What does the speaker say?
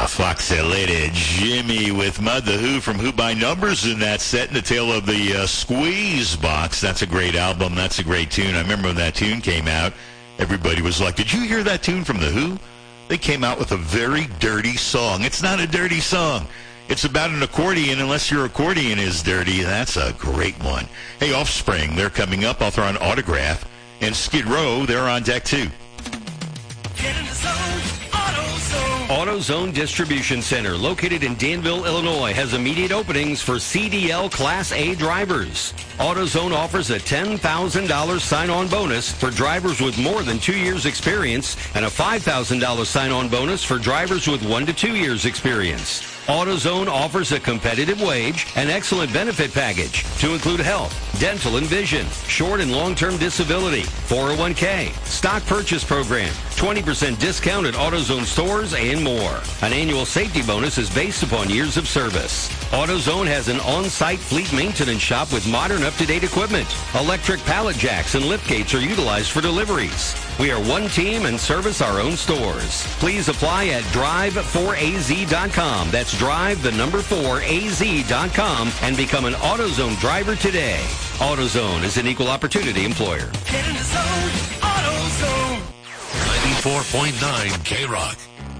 Foxy Lady Jimmy with Mud the Who from Who by Numbers in that set in the tail of the Squeeze Box. That's a great album. That's a great tune. I remember when that tune came out, everybody was like, did you hear that tune from the Who? They came out with a very dirty song. It's not a dirty song. It's about an accordion, unless your accordion is dirty. That's a great one. Hey, Offspring, they're coming up. I'll throw an autograph. And Skid Row, they're on deck too. Get in the zone, AutoZone. AutoZone Distribution Center, located in Danville, Illinois, has immediate openings for CDL Class A drivers. AutoZone offers a $10,000 sign-on bonus for drivers with more than 2 years experience and a $5,000 sign-on bonus for drivers with 1 to 2 years experience. AutoZone offers a competitive wage and excellent benefit package to include health, dental and vision, short and long-term disability, 401k, stock purchase program, 20% discount at AutoZone stores, and more. An annual safety bonus is based upon years of service. AutoZone has an on-site fleet maintenance shop with modern up-to-date equipment. Electric pallet jacks and lift gates are utilized for deliveries. We are one team and service our own stores. Please apply at drive4az.com. That's drive4az.com and become an AutoZone driver today. AutoZone is an equal opportunity employer. Get in the zone, AutoZone. 94.9 K-Rock.